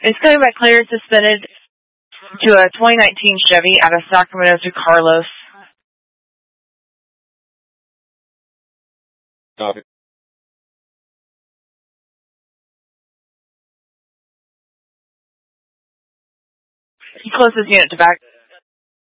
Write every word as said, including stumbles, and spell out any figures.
It's coming back cleared, suspended to a twenty nineteen Chevy out of Sacramento to Carlos. Copy. He closed his unit to back